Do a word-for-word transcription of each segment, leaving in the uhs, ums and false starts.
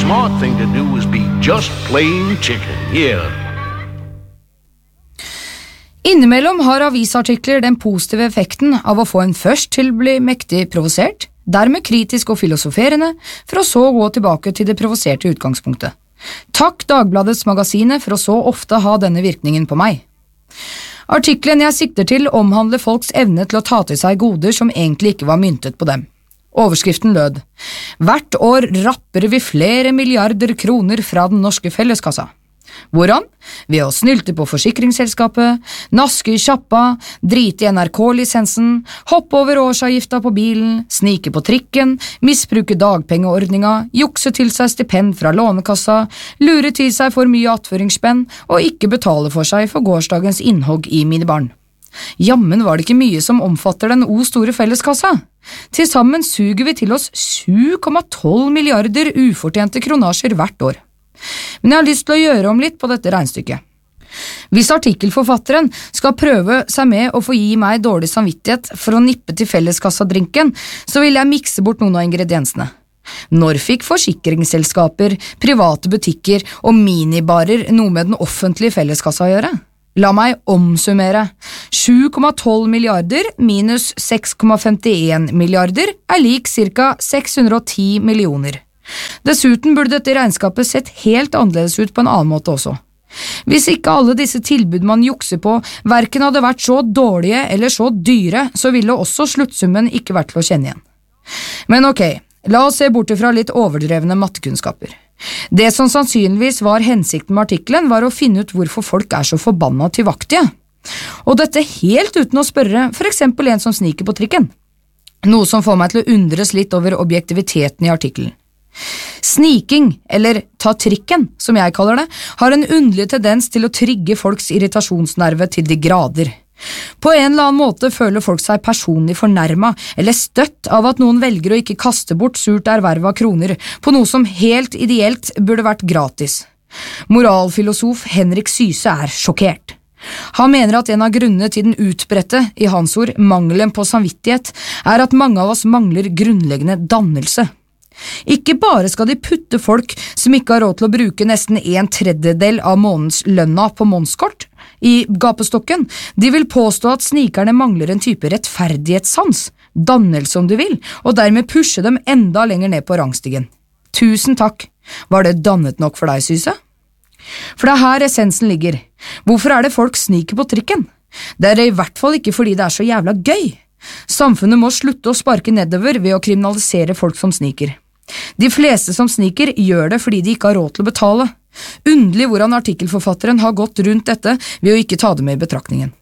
smart thing to do is be just plain chicken, yeah. Innimellom har avisartikler den positive effekten av å få en først til å bli mektig provosert, dermed kritisk og filosoferende, for å så gå tilbake til det provoserte utgangspunktet. Takk Dagbladets magasine for å så ofte ha denne virkningen på meg. Artiklen jeg sikter til omhandler folks evne til å ta til seg goder som egentlig ikke var myntet på dem. Overskriften lød: Hvert år rapper vi flere milliarder kroner fra den norske felleskassa. Hvordan? Ved å snylte på forsikringsselskapet, naske i kjappa, drite i N R K-lisensen, hoppe over årsavgifta på bilen, snike på trikken, misbruke dagpengeordninga, jukse til seg stipend fra lånekassa, lure til seg for mye attføringsspenn og ikke betale for seg for gårsdagens innhogg i minibaren. Jammen var det ikke mye som omfatter den o store felleskassa. Til sammen suger vi til oss sju komma tolv milliarder ufortjente kronasjer hvert år. Men jeg har lyst til å gjøre om litt på dette regnestykket. Hvis artikkelforfatteren skal prøve seg med å få gi meg dårlig samvittighet for å nippe til felleskassadrinken, så vil jeg mikse bort noen av ingrediensene. Når fikk forsikringsselskaper, private butikker og minibarer noe med den offentlige felleskassa å gjøre? La meg omsummere. sju komma tolv milliarder minus seks komma femtien milliarder er lik ca. seks hundre og ti millioner. Dessuten burde dette regnskapet sett helt annerledes ut på en annen måte også. Hvis ikke alle disse tilbud man jukser på hverken hadde vært så dårlige eller så dyre, så ville også sluttsummen ikke vært til å kjenne igjen. Men ok, la oss se bort fra litt overdrevne mattekunnskaper. Det som sannsynligvis var hensikten med artikkelen var å finne ut hvorfor folk er så forbanna tilvaktige. Og dette helt uten å spørre for eksempel en som sniker på trikken. Noe som får meg til å undres litt over objektiviteten i artikkelen. Sniking, eller ta trikken, som jeg kaller det, har en underlig tendens til å trigge folks irritasjonsnerve til de grader. På en eller annen måte føler folk seg personlig fornærmet eller støtt av at noen velger å ikke kaste bort surt erverva kroner på noe som helt ideelt burde vært gratis. Moralfilosof Henrik Syse er sjokkert. Han mener at en av grunnene til den utbredte, i hans ord, mangelen på samvittighet, er at mange av oss mangler grunnleggende dannelse. Ikke bare skal de putte folk som ikke har råd til å bruke nesten en tredjedel av månedens lønna på månedskort i gapestokken, de vil påstå at snikerne mangler en type rettferdighetssans, dannelse om du vil, og dermed pushe dem enda lenger ned på rangstigen. Tusen takk, var det dannet nok for deg, Syse? For det er her essensen ligger. Hvorfor er det folk sniker på trikken? Det er i hvert fall ikke fordi det er så jævla gøy. Samfunnet må slutte å sparke nedover ved å kriminalisere folk som sniker. De fleste som sniker gjør det fordi de ikke har råd til å betale. Underlig hvordan artikkelforfatteren har gått rundt dette ved å ikke ta det med i betraktningen.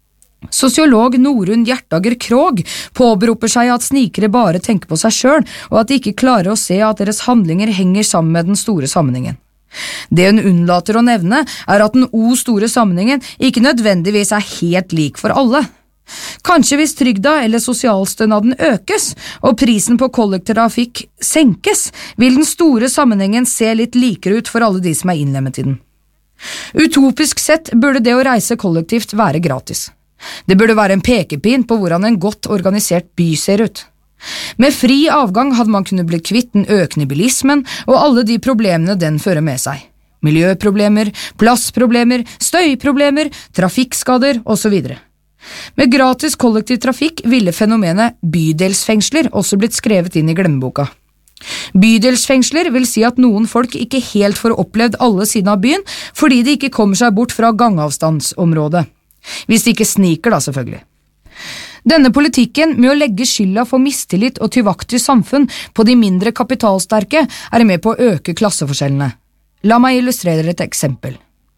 Sosiolog Norunn Hjertager Krog påberoper seg at snikere bare tenker på seg selv, og at de ikke klarer å se at deres handlinger henger sammen med den store sammenhengen. Det hun unnlater å nevne er at den o store sammenhengen ikke nødvendigvis er helt lik for alle. Kanskje hvis trygda eller sosialstønaden økes, og prisen på kollektivtrafikk senkes, vil den store sammenhengen se litt likere ut for alle de som er innlemmet i den. Utopisk sett burde det å reise kollektivt være gratis. Det burde være en pekepinn på hvordan en godt organisert by ser ut. Med fri avgang hadde man kunnet bli kvitt den økende bilismen og alle de problemene den fører med seg. Miljøproblemer, plassproblemer, støyproblemer, trafikkskader og så videre. Med gratis kollektivtrafikk ville fenomenet bydelsfengsler også blitt skrevet inn i glemmeboka. Bydelsfengsler vil si at noen folk ikke helt får opplevd alle sidene av byen fordi de ikke kommer seg bort fra gangavstandsområdet. Hvis de ikke sniker da, selvfølgelig. Denne politikken med å legge skylda for mistillit og tilvaktig samfunn på de mindre kapitalsterke er med på å øke klasseforskjellene. La meg illustrere et eksempel.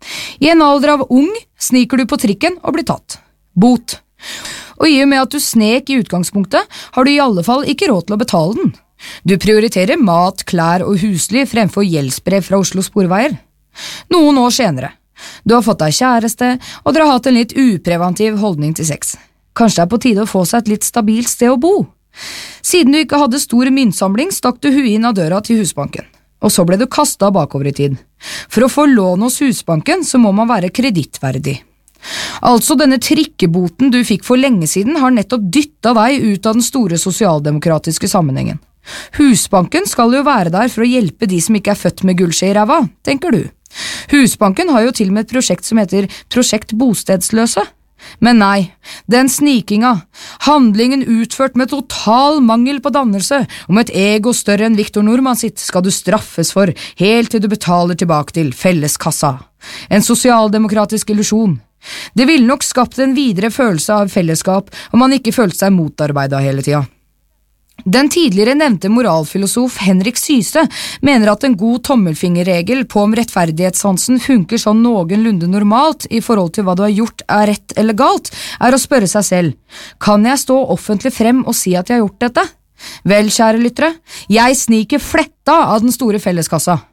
I en alder av ung sniker du på trikken og blir tatt. Bot. Og i og med at du snek i utgangspunktet, har du i alle fall ikke råd til å betale den. Du prioriterer mat, klær og husly fremfor gjeldsbrev fra Oslo Sporveier. Noen år senere. Du har fått deg kjæreste, og dere har hatt en litt upreventiv holdning til sex. Kanskje det er på tide å få seg et litt stabilt sted å bo. Siden du ikke hadde stor myntsamling, stakk du huet inn av døra til Husbanken. Og så ble du kastet bakover i tid. For å få lån hos Husbanken så må man være kredittverdig. Altså denne trikkeboten du fikk for lenge siden har nettopp dyttet deg ut av den store sosialdemokratiske sammenhengen. Husbanken skal jo være der for å hjelpe de som ikke er født med gullskje i ræva, tenker du. Husbanken har jo til og med et prosjekt som heter Prosjekt Bostedsløse. Men nei, den snikinga, handlingen utført med total mangel på dannelse og med et ego større enn Victor Nordmann sitt, skal du straffes for helt til du betaler tilbake til felleskassa. En sosialdemokratisk illusjon. Det ville nok skapt en videre følelse av fellesskap om man ikke følte seg motarbeidet hele tida. Den tidligere nevnte moralfilosof Henrik Syse mener at en god tommelfingerregel på om rettferdighetssansen funker sånn noenlunde normalt i forhold til hva du har gjort er rett eller galt, er å spørre seg selv, kan jeg stå offentlig frem og si at jeg har gjort dette? Vel, kjære lyttere, jeg sniker fletta av den store felleskassa.